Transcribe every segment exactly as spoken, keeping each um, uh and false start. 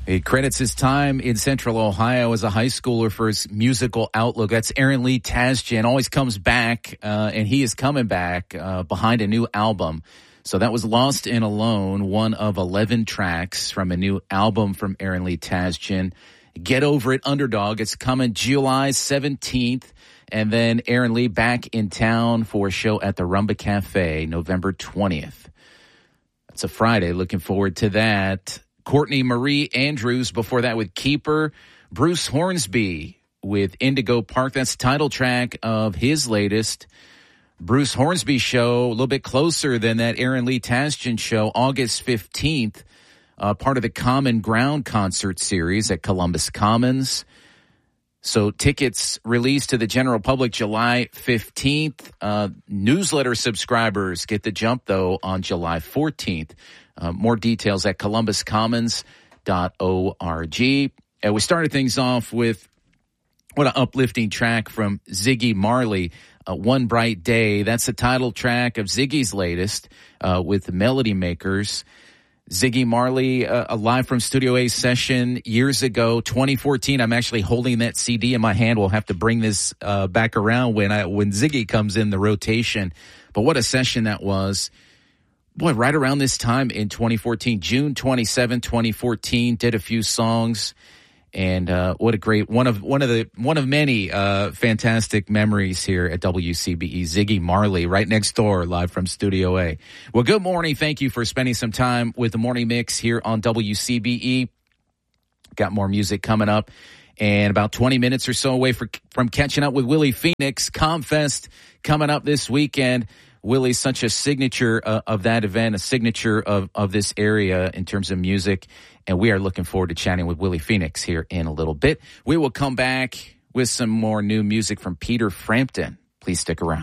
He credits his time in Central Ohio as a high schooler for his musical outlook. That's Aaron Lee Tasjan. Always comes back, uh, and he is coming back uh, behind a new album. So that was Lost and Alone, one of eleven tracks from a new album from Aaron Lee Tasjan. Get Over It, Underdog. It's coming July seventeenth. And then Aaron Lee back in town for a show at the Rumba Cafe, November twentieth. That's a Friday. Looking forward to that. Courtney Marie Andrews before that with Keeper. Bruce Hornsby with Indigo Park. That's the title track of his latest Bruce Hornsby show. A little bit closer than that Aaron Lee Tasjan show, August fifteenth. Uh, part of the Common Ground concert series at Columbus Commons. So tickets released to the general public July fifteenth. Uh, newsletter subscribers get the jump, though, on July fourteenth. Uh, more details at columbus commons dot org. And we started things off with what an uplifting track from Ziggy Marley, uh, One Bright Day. That's the title track of Ziggy's latest uh, with the Melody Makers. Ziggy Marley, uh, a live from Studio A session years ago, twenty fourteen. I'm actually holding that C D in my hand. We'll have to bring this uh, back around when I, when Ziggy comes in the rotation. But what a session that was. Boy, right around this time in twenty fourteen, June twenty-seventh, twenty fourteen, did a few songs. And uh, what a great one of one of the one of many uh, fantastic memories here at W C B E. Ziggy Marley, right next door, live from Studio A. Well, good morning. Thank you for spending some time with the Morning Mix here on W C B E. Got more music coming up, and about twenty minutes or so away for, from catching up with Willie Phoenix. Comfest coming up this weekend. Willie's such a signature uh, of that event, a signature of, of this area in terms of music. And we are looking forward to chatting with Willie Phoenix here in a little bit. We will come back with some more new music from Peter Frampton. Please stick around.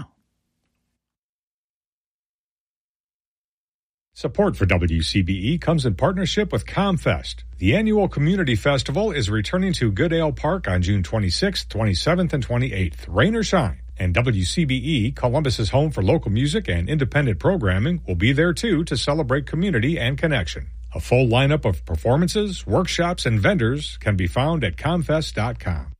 Support for W C B E comes in partnership with Comfest. The annual community festival is returning to Goodale Park on June twenty-sixth, twenty-seventh, and twenty-eighth, rain or shine. And W C B E, Columbus's home for local music and independent programming, will be there too to celebrate community and connection. A full lineup of performances, workshops, and vendors can be found at comfest dot com.